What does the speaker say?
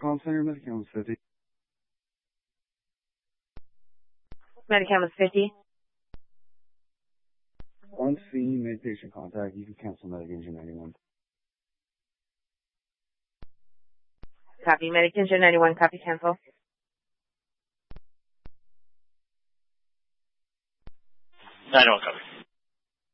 Call center, Medicam was 50. Medicam was 50. Once the mid-patient contact, you can cancel Medication 91. Copy. Medication 91. Copy. Cancel. 91, copy.